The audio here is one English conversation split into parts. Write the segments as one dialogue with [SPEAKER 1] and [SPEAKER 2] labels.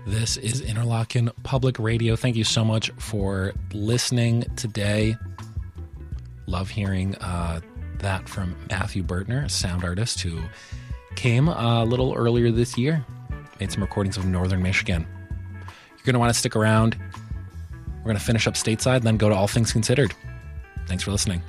[SPEAKER 1] This is Interlochen Public Radio. Thank you so much for listening today. Love hearing that from Matthew Bertner, a sound artist who came a little earlier this year. Made some recordings of Northern Michigan. You're going to want to stick around. We're going to finish up stateside, then go to All Things Considered. Thanks for listening.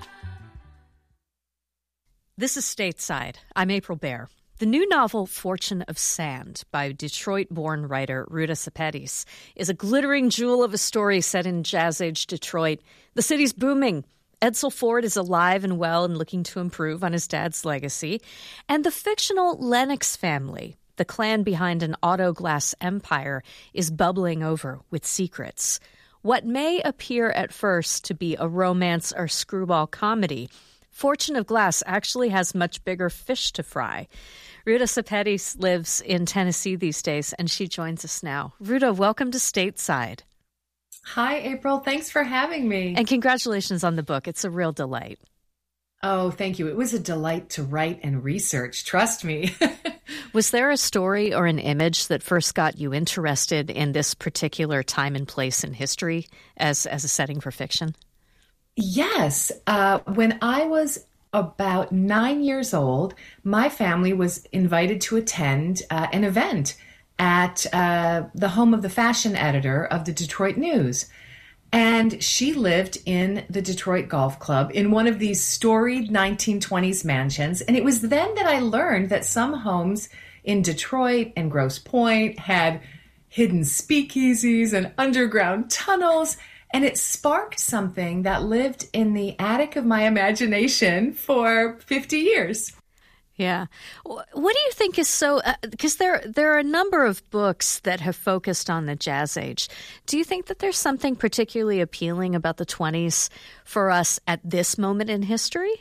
[SPEAKER 2] This is Stateside. I'm April Baer. The new novel, Fortune of Sand, by Detroit-born writer Ruta Sepetys, is a glittering jewel of a story set in Jazz-age Detroit. The city's booming. Edsel Ford is alive and well and looking to improve on his dad's legacy. And the fictional Lennox family, the clan behind an auto glass empire, is bubbling over with secrets. What may appear at first to be a romance or screwball comedy, Fortune of Glass actually has much bigger fish to fry. Ruta Sepetys lives in Tennessee these days, and she joins us now. Ruta, welcome to Stateside.
[SPEAKER 3] Hi, April. Thanks for having me.
[SPEAKER 2] And congratulations on the book. It's a real delight.
[SPEAKER 3] Oh, thank you. It was a delight to write and research. Trust me.
[SPEAKER 2] Was there a story or an image that first got you interested in this particular time and place in history as a setting for fiction?
[SPEAKER 3] Yes. When I was about 9 years old, my family was invited to attend an event at the home of the fashion editor of the Detroit News. And she lived in the Detroit Golf Club in one of these storied 1920s mansions. And it was then that I learned that some homes in Detroit and Grosse Pointe had hidden speakeasies and underground tunnels. And it sparked something that lived in the attic of my imagination for 50 years.
[SPEAKER 2] Yeah. What do you think is so, because there are a number of books that have focused on the Jazz Age. Do you think that there's something particularly appealing about the 20s for us at this moment in history?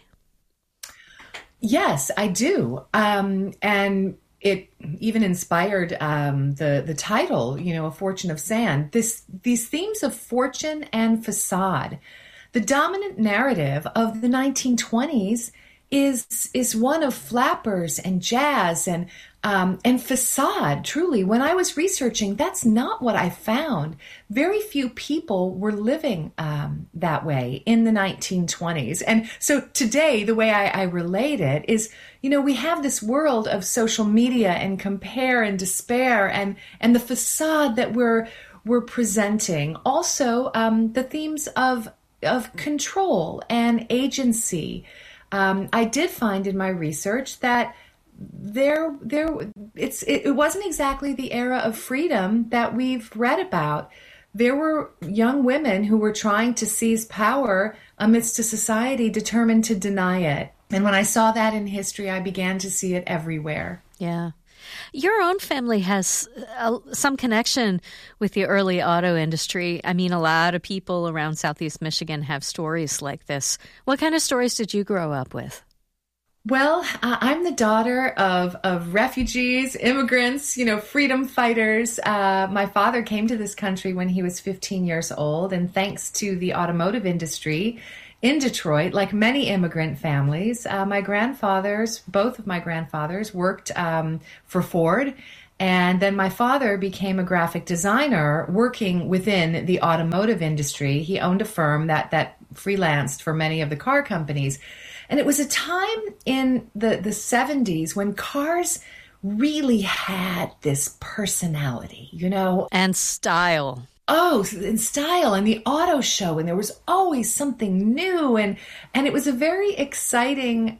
[SPEAKER 3] Yes, I do. And it even inspired the title, A Fortune of Sand. These themes of fortune and facade. The dominant narrative of the 1920s is one of flappers and jazz and facade. Truly, when I was researching, that's not what I found. Very few people were living that way in the 1920s. And so today, the way I relate it is, we have this world of social media and compare and despair and the facade that we're presenting. Also, the themes of control and agency. I did find in my research that it wasn't exactly the era of freedom that we've read about. There were young women who were trying to seize power amidst a society determined to deny it. And when I saw that in history, I began to see it everywhere.
[SPEAKER 2] Yeah. Your own family has some connection with the early auto industry. I mean, a lot of people around Southeast Michigan have stories like this. What kind of stories did you grow up with?
[SPEAKER 3] Well, I'm the daughter of refugees, immigrants, freedom fighters. My father came to this country when he was 15 years old, and thanks to the automotive industry in Detroit, like many immigrant families, both of my grandfathers worked for Ford. And then my father became a graphic designer working within the automotive industry. He owned a firm that freelanced for many of the car companies. And it was a time in the 70s when cars really had this personality,
[SPEAKER 2] And style.
[SPEAKER 3] Oh, and style and the auto show, and there was always something new, and it was a very exciting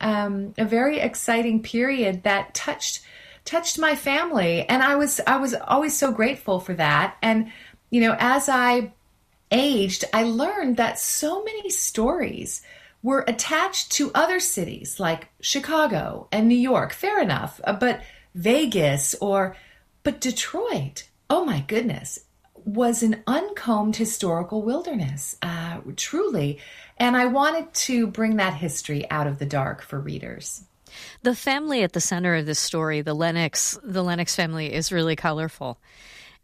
[SPEAKER 3] period that touched my family, and I was always so grateful for that. And as I aged, I learned that so many stories were attached to other cities like Chicago and New York. Fair enough, but Vegas but Detroit. Oh my goodness. Was an uncombed historical wilderness, truly. And I wanted to bring that history out of the dark for readers.
[SPEAKER 2] The family at the center of this story, the Lennox family, is really colorful.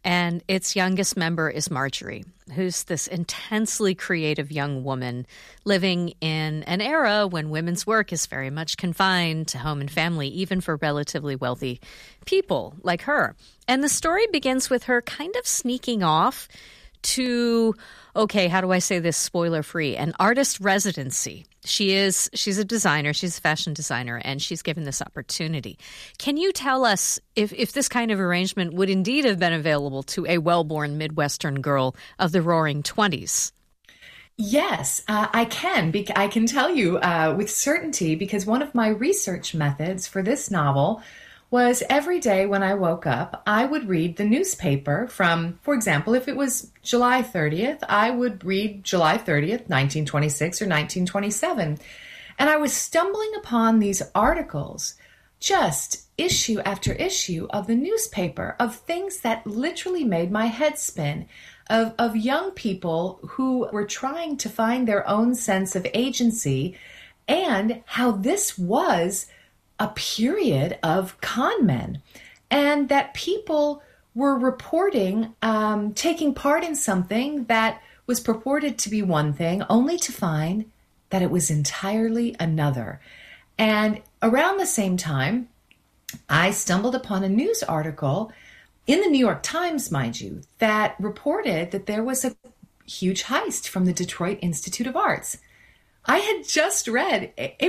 [SPEAKER 2] And its youngest member is Marjorie, who's this intensely creative young woman living in an era when women's work is very much confined to home and family, even for relatively wealthy people like her. And the story begins with her kind of sneaking off to, okay, how do I say this spoiler-free, an artist residency. She's a designer, she's a fashion designer, and she's given this opportunity. Can you tell us if this kind of arrangement would indeed have been available to a well-born Midwestern girl of the Roaring 20s?
[SPEAKER 3] Yes, I can. I can tell you with certainty, because one of my research methods for this novel was every day when I woke up, I would read the newspaper from, for example, if it was July 30th, I would read July 30th, 1926 or 1927. And I was stumbling upon these articles, just issue after issue of the newspaper, of things that literally made my head spin, of young people who were trying to find their own sense of agency, and how this was a period of con men, and that people were reporting taking part in something that was purported to be one thing, only to find that it was entirely another. And around the same time, I stumbled upon a news article in the New York Times, mind you, that reported that there was a huge heist from the Detroit Institute of Arts. I had just read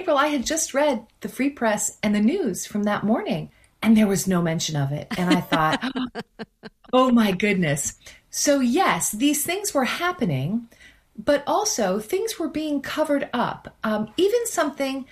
[SPEAKER 3] the Free Press and the news from that morning, and there was no mention of it. And I thought, oh my goodness. So yes, these things were happening, but also things were being covered up. Even something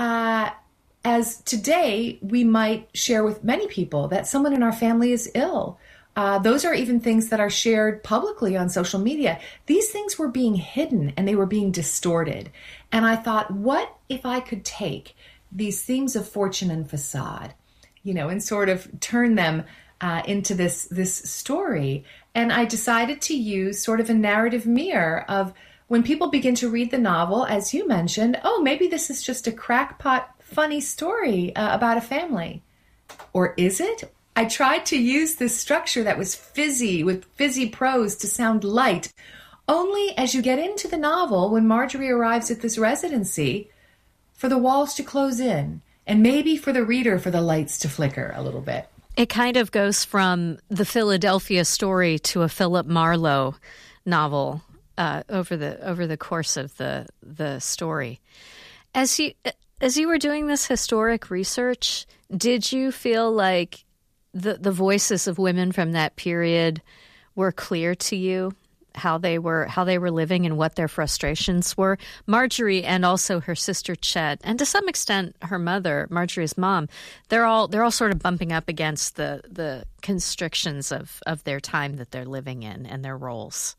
[SPEAKER 3] as today we might share with many people that someone in our family is ill. Those are even things that are shared publicly on social media. These things were being hidden and they were being distorted. And I thought, what if I could take these themes of fortune and facade, and sort of turn them into this story? And I decided to use sort of a narrative mirror of when people begin to read the novel, as you mentioned, oh, maybe this is just a crackpot, funny story about a family. Or is it? I tried to use this structure that was fizzy, with fizzy prose to sound light. Only as you get into the novel, when Marjorie arrives at this residency, for the walls to close in, and maybe for the reader, for the lights to flicker a little bit.
[SPEAKER 2] It kind of goes from the Philadelphia story to a Philip Marlowe novel over the course of the story. As you were doing this historic research, did you feel like the voices of women from that period were clear to you, how they were living and what their frustrations were? Marjorie and also her sister Chet, and to some extent her mother, Marjorie's mom, they're all sort of bumping up against the constrictions of their time that they're living in and their roles.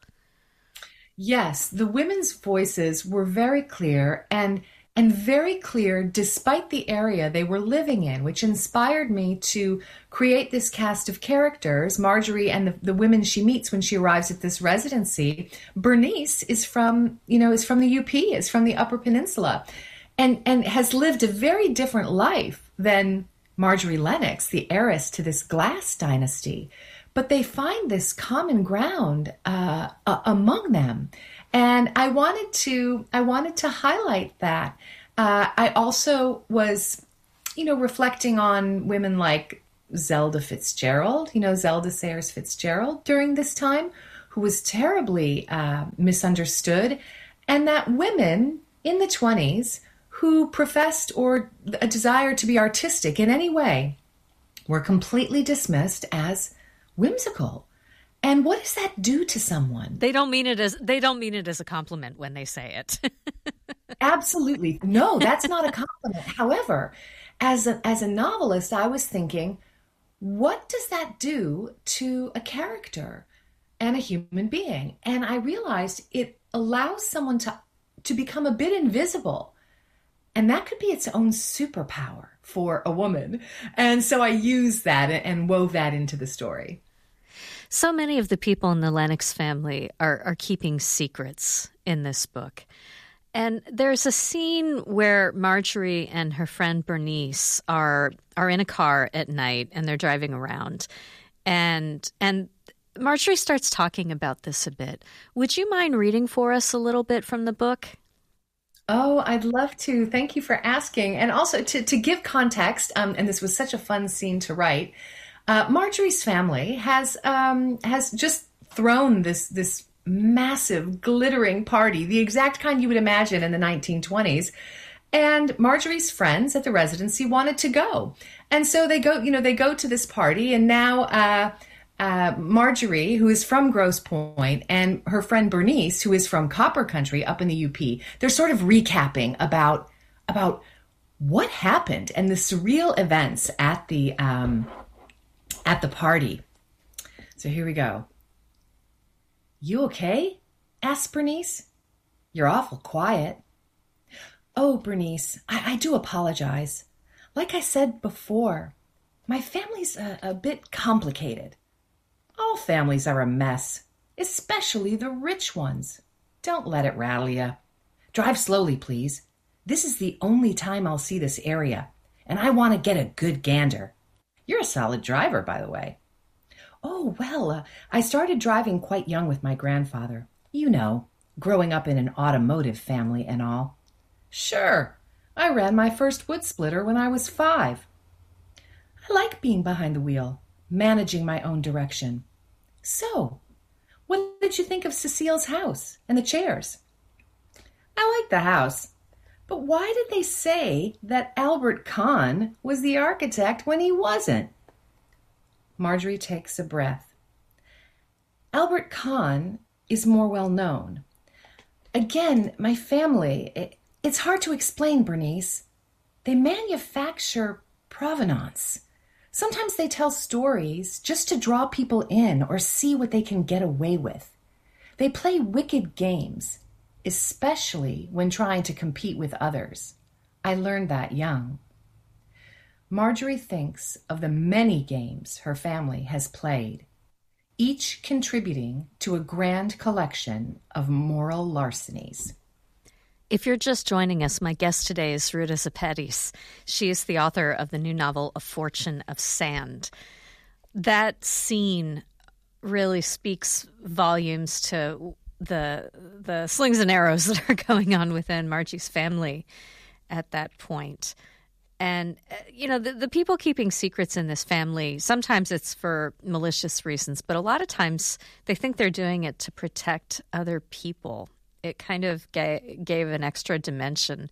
[SPEAKER 3] Yes, the women's voices were very clear and very clear despite the area they were living in, which inspired me to create this cast of characters. Marjorie and the women she meets when she arrives at this residency. Bernice is from the UP, is from the Upper Peninsula, and has lived a very different life than Marjorie Lennox, the heiress to this Glass dynasty. But they find this common ground among them. And I wanted to highlight that. I also was, reflecting on women like Zelda Fitzgerald, Zelda Sayers Fitzgerald during this time, who was terribly misunderstood, and that women in the 20s who professed or a desire to be artistic in any way were completely dismissed as whimsical. And what does that do to someone?
[SPEAKER 2] They don't mean it as a compliment when they say it.
[SPEAKER 3] Absolutely. No, that's not a compliment. However, as a novelist, I was thinking, what does that do to a character and a human being? And I realized it allows someone to become a bit invisible. And that could be its own superpower for a woman. And so I used that and wove that into the story.
[SPEAKER 2] So many of the people in the Lennox family are keeping secrets in this book. And there's a scene where Marjorie and her friend Bernice are in a car at night and they're driving around. And Marjorie starts talking about this a bit. Would you mind reading for us a little bit from the book?
[SPEAKER 3] Oh, I'd love to. Thank you for asking. And also to give context, and this was such a fun scene to write, Marjorie's family has just thrown this massive, glittering party, the exact kind you would imagine in the 1920s. And Marjorie's friends at the residency wanted to go. And so they go to this party, and now Marjorie, who is from Grosse Pointe, and her friend Bernice, who is from Copper Country up in the UP, they're sort of recapping about what happened and the surreal events at the party. So here we go. "You okay?" asked Bernice. "You're awful quiet." "Oh, Bernice, I do apologize. Like I said before, my family's a bit complicated. All families are a mess, especially the rich ones. Don't let it rattle you. Drive slowly, please. This is the only time I'll see this area, and I want to get a good gander. You're a solid driver, by the way." "Oh, well, I started driving quite young with my grandfather. You know, growing up in an automotive family and all." "Sure. I ran my first wood splitter when I was 5. I like being behind the wheel, managing my own direction. So, what did you think of Cecile's house and the chairs?" "I like the house. But why did they say that Albert Kahn was the architect when he wasn't?" Marjorie takes a breath. "Albert Kahn is more well known. Again, my family, it's hard to explain, Bernice. They manufacture provenance. Sometimes they tell stories just to draw people in or see what they can get away with. They play wicked games, especially when trying to compete with others. I learned that young." Marjorie thinks of the many games her family has played, each contributing to a grand collection of moral larcenies.
[SPEAKER 2] If you're just joining us, my guest today is Ruta Sepetys. She is the author of the new novel, A Fortune of Sand. That scene really speaks volumes to the slings and arrows that are going on within Margie's family at that point. And, the people keeping secrets in this family, sometimes it's for malicious reasons, but a lot of times they think they're doing it to protect other people. It kind of gave an extra dimension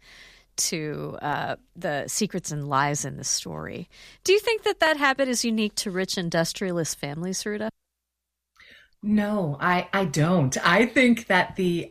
[SPEAKER 2] to the secrets and lies in the story. Do you think that habit is unique to rich industrialist families, Ruta?
[SPEAKER 3] No, I don't. I think that the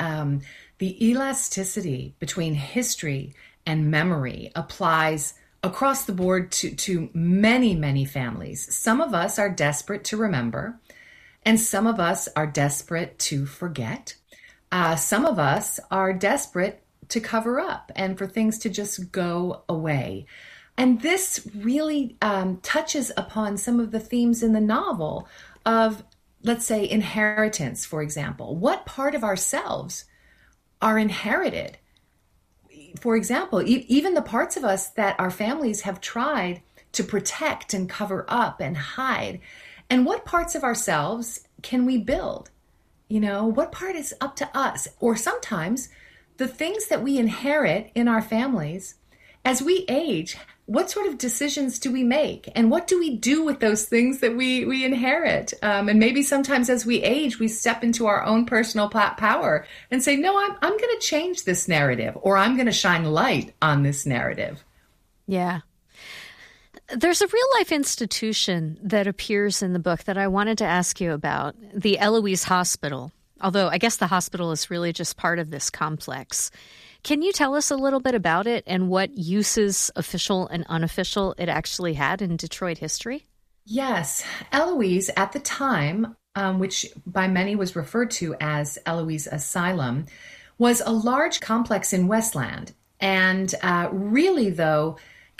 [SPEAKER 3] elasticity between history and memory applies across the board to many, many families. Some of us are desperate to remember, and some of us are desperate to forget. Some of us are desperate to cover up and for things to just go away. And this really touches upon some of the themes in the novel of, let's say, inheritance, for example. What part of ourselves are inherited? For example, even the parts of us that our families have tried to protect and cover up and hide. And what parts of ourselves can we build? What part is up to us? Or sometimes the things that we inherit in our families, as we age, what sort of decisions do we make? And what do we do with those things that we inherit? And maybe sometimes as we age, we step into our own personal power and say, no, I'm going to change this narrative, or I'm going to shine light on this narrative.
[SPEAKER 2] Yeah. There's a real-life institution that appears in the book that I wanted to ask you about, the Eloise Hospital, although I guess the hospital is really just part of this complex. Can you tell us a little bit about it and what uses, official and unofficial, it actually had in Detroit history?
[SPEAKER 3] Yes. Eloise, at the time, which by many was referred to as Eloise Asylum, was a large complex in Westland. And really, though,